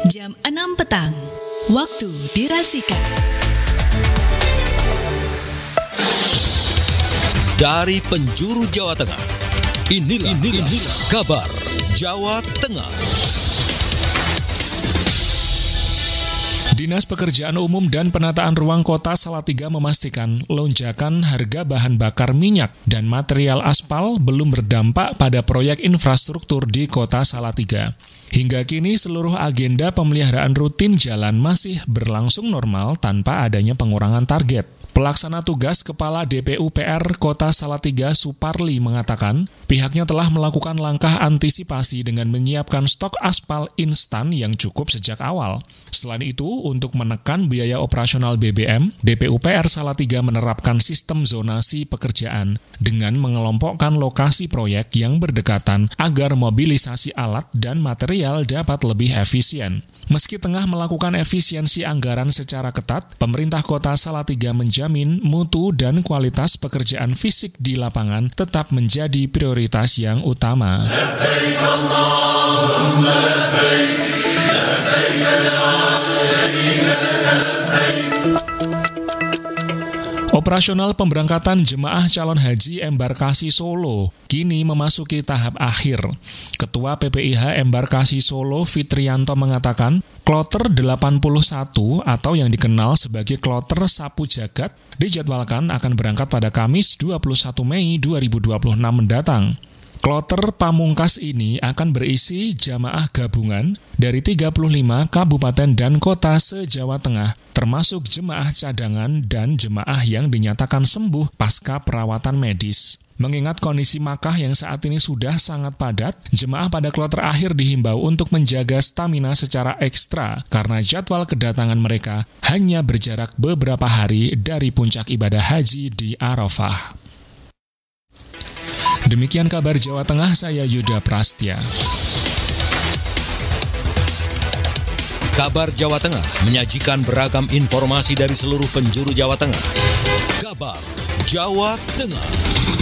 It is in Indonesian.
Jam 6 petang, waktu dirasika. Dari penjuru Jawa Tengah, inilah kabar Jawa Tengah. Dinas Pekerjaan Umum dan Penataan Ruang Kota Salatiga memastikan lonjakan harga bahan bakar minyak dan material aspal belum berdampak pada proyek infrastruktur di Kota Salatiga. Hingga kini seluruh agenda pemeliharaan rutin jalan masih berlangsung normal tanpa adanya pengurangan target. Pelaksana tugas Kepala DPUPR Kota Salatiga Suparli mengatakan, pihaknya telah melakukan langkah antisipasi dengan menyiapkan stok aspal instan yang cukup sejak awal. Selain itu, untuk menekan biaya operasional BBM, DPUPR Salatiga menerapkan sistem zonasi pekerjaan dengan mengelompokkan lokasi proyek yang berdekatan agar mobilisasi alat dan material dapat lebih efisien. Meski tengah melakukan efisiensi anggaran secara ketat, pemerintah Kota Salatiga menjamin mutu dan kualitas pekerjaan fisik di lapangan tetap menjadi prioritas yang utama. Operasional pemberangkatan jemaah calon haji embarkasi Solo kini memasuki tahap akhir. Ketua PPIH Embarkasi Solo Fitrianto mengatakan, kloter 81 atau yang dikenal sebagai kloter Sapu Jagat dijadwalkan akan berangkat pada Kamis 21 Mei 2026 mendatang. Kloter pamungkas ini akan berisi jamaah gabungan dari 35 kabupaten dan kota se-Jawa Tengah, termasuk jemaah cadangan dan jemaah yang dinyatakan sembuh pasca perawatan medis. Mengingat kondisi Makkah yang saat ini sudah sangat padat, jemaah pada kloter akhir dihimbau untuk menjaga stamina secara ekstra karena jadwal kedatangan mereka hanya berjarak beberapa hari dari puncak ibadah haji di Arafah. Demikian kabar Jawa Tengah, saya Yuda Prastya. Kabar Jawa Tengah menyajikan beragam informasi dari seluruh penjuru Jawa Tengah. Kabar Jawa Tengah.